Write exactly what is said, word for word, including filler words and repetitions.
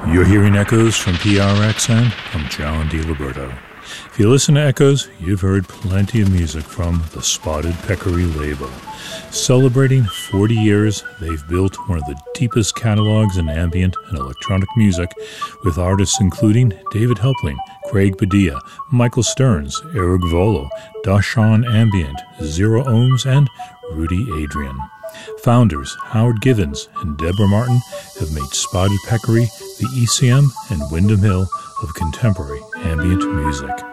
You're hearing echoes from P R X and from John DiLiberto. If you listen to Echoes, you've heard plenty of music from the Spotted Peccary label. Celebrating forty years, they've built one of the deepest catalogs in ambient and electronic music, with artists including David Helpling, Craig Padilla, Michael Stearns, Eric Volo, Dashawn Ambient, Zero Ohms, and Rudy Adrian. Founders Howard Givens and Deborah Martin have made Spotted Peccary the E C M and Windham Hill of contemporary ambient music.